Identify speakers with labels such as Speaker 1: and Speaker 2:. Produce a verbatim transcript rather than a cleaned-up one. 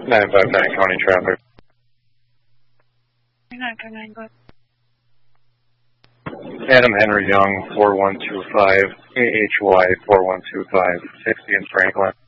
Speaker 1: nine five nine County Traffic.
Speaker 2: nine five nine, go ahead.
Speaker 1: Adam Henry Young, four one two five, A H Y four one two five, sixty in Franklin.